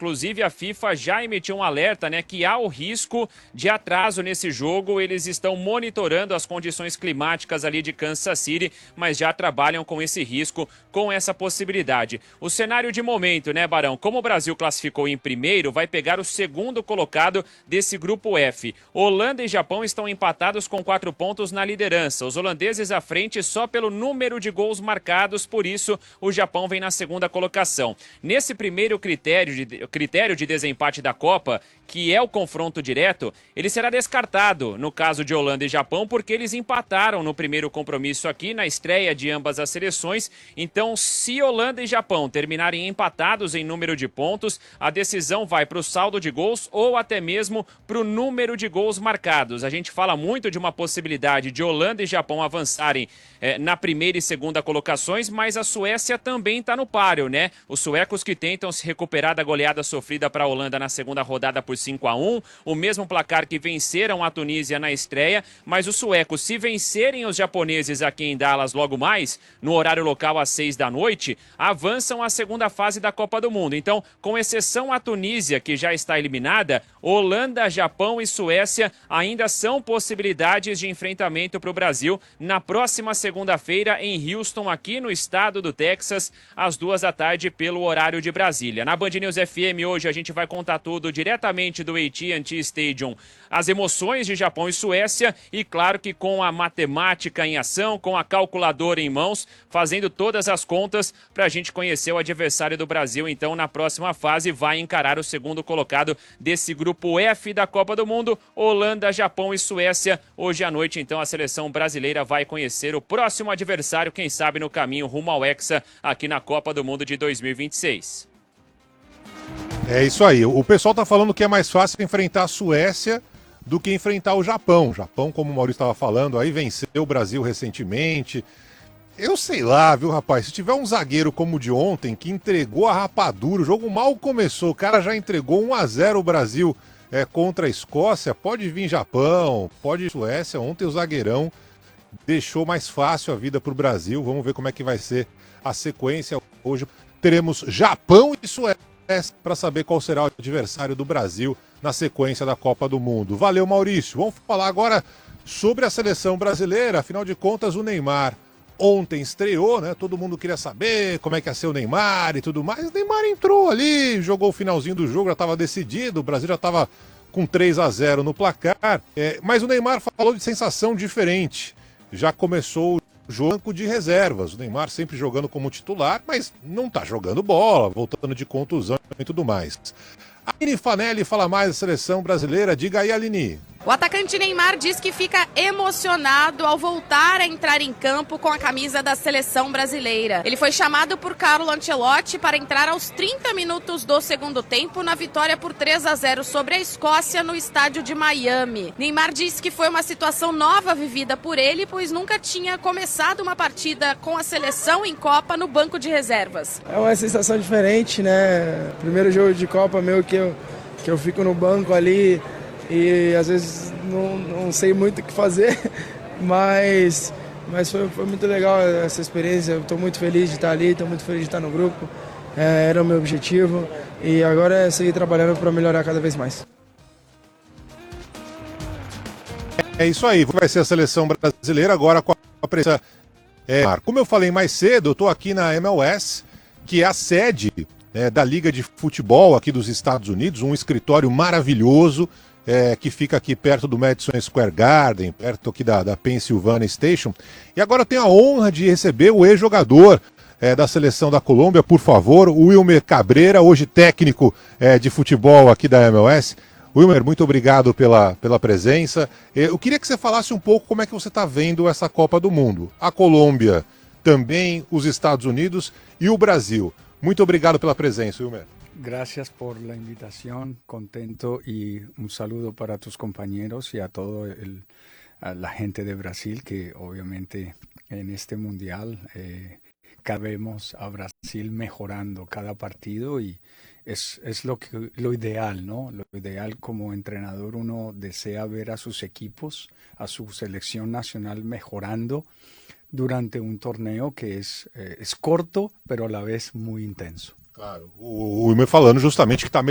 Inclusive a FIFA já emitiu um alerta, né, que há o risco de atraso nesse jogo. Eles estão monitorando as condições climáticas ali de Kansas City, mas já trabalham com esse risco, com essa possibilidade. O cenário de momento, né, Barão? Como o Brasil classificou em primeiro, vai pegar o segundo colocado desse grupo F. Holanda e Japão estão empatados com 4 pontos na liderança. Os holandeses à frente só pelo número de gols marcados, por isso o Japão vem na segunda colocação. Nesse primeiro critério de desempate da Copa, que é o confronto direto, ele será descartado no caso de Holanda e Japão, porque eles empataram no primeiro compromisso aqui, na estreia de ambas as seleções. Então, se Holanda e Japão terminarem empatados em número de pontos, a decisão vai para o saldo de gols ou até mesmo para o número de gols marcados. A gente fala muito de uma possibilidade de Holanda e Japão avançarem na primeira e segunda colocações, mas a Suécia também está no páreo, né? Os suecos que tentam se recuperar da goleada sofrida para a Holanda na segunda rodada por 5-1, o mesmo placar que venceram a Tunísia na estreia, mas os suecos, se vencerem os japoneses aqui em Dallas logo mais, no horário local às 6 da noite, avançam à segunda fase da Copa do Mundo. Então, com exceção a Tunísia, que já está eliminada, Holanda, Japão e Suécia ainda são possibilidades de enfrentamento para o Brasil na próxima segunda-feira em Houston, aqui no estado do Texas, às 2 da tarde, pelo horário de Brasília. Na Band News FM hoje a gente vai contar tudo diretamente do AT&T Stadium, as emoções de Japão e Suécia, e claro que com a matemática em ação, com a calculadora em mãos, fazendo todas as contas para a gente conhecer o adversário do Brasil. Então, na próxima fase, vai encarar o segundo colocado desse grupo F da Copa do Mundo, Holanda, Japão e Suécia. Hoje à noite, então, a seleção brasileira vai conhecer o próximo adversário, quem sabe no caminho rumo ao Hexa, aqui na Copa do Mundo de 2026. É isso aí. O pessoal tá falando que é mais fácil enfrentar a Suécia do que enfrentar o Japão. O Japão, como o Maurício estava falando, aí venceu o Brasil recentemente. Eu sei lá, viu, rapaz? Se tiver um zagueiro como o de ontem, que entregou a rapadura, o jogo mal começou, o cara já entregou 1-0 o Brasil contra a Escócia, pode vir Japão, pode Suécia. Ontem o zagueirão deixou mais fácil a vida pro Brasil. Vamos ver como é que vai ser a sequência. Hoje teremos Japão e Suécia para saber qual será o adversário do Brasil na sequência da Copa do Mundo. Valeu, Maurício. Vamos falar agora sobre a seleção brasileira. Afinal de contas, o Neymar ontem estreou, né? Todo mundo queria saber como é que ia ser o Neymar e tudo mais. O Neymar entrou ali, jogou o finalzinho do jogo, já estava decidido, o Brasil já estava com 3-0 no placar. Mas o Neymar falou de sensação diferente. Já começou o jogo de reservas. O Neymar sempre jogando como titular, mas não está jogando bola, voltando de contusão e tudo mais. A Aline Fanelli fala mais da seleção brasileira. Diga aí, Aline. O atacante Neymar diz que fica emocionado ao voltar a entrar em campo com a camisa da seleção brasileira. Ele foi chamado por Carlo Ancelotti para entrar aos 30 minutos do segundo tempo na vitória por 3-0 sobre a Escócia no estádio de Miami. Neymar diz que foi uma situação nova vivida por ele, pois nunca tinha começado uma partida com a seleção em Copa no banco de reservas. É uma sensação diferente, né? Primeiro jogo de Copa meu que eu fico no banco ali e às vezes não sei muito o que fazer, mas foi muito legal essa experiência. Estou muito feliz de estar ali, estou muito feliz de estar no grupo, era o meu objetivo e agora é seguir trabalhando para melhorar cada vez mais. É isso aí, vai ser a seleção brasileira agora com a presença. Como eu falei mais cedo, eu estou aqui na MLS, que é a sede da Liga de Futebol aqui dos Estados Unidos, um escritório maravilhoso, que fica aqui perto do Madison Square Garden, perto aqui da Pennsylvania Station. E agora eu tenho a honra de receber o ex-jogador da seleção da Colômbia, por favor, o Wilmer Cabrera, hoje técnico de futebol aqui da MLS. Wilmer, muito obrigado pela presença. Eu queria que você falasse um pouco como é que você está vendo essa Copa do Mundo. A Colômbia, também os Estados Unidos e o Brasil. Muito obrigado pela presença, Wilmer. Gracias por la invitación, contento y un saludo para tus compañeros y a a la gente de Brasil que obviamente en este mundial vemos a Brasil mejorando cada partido y es lo ideal, ¿no? Lo ideal como entrenador uno desea ver a sus equipos, a su selección nacional mejorando durante un torneo que es corto pero a la vez muy intenso. Claro, o Wilmer falando justamente que está